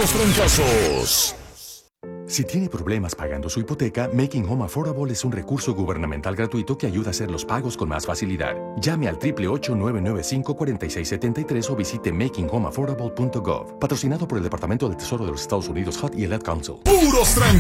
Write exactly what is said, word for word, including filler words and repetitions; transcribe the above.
puros trancazos. Si tiene problemas pagando su hipoteca, Making Home Affordable es un recurso gubernamental gratuito que ayuda a hacer los pagos con más facilidad. Llame al ocho ocho ocho, nueve nueve cinco, cuatro seis siete tres o visite making home affordable punto gov. Patrocinado por el Departamento del Tesoro de los Estados Unidos, H U D y el Ad Council. ¡Puros trancazos!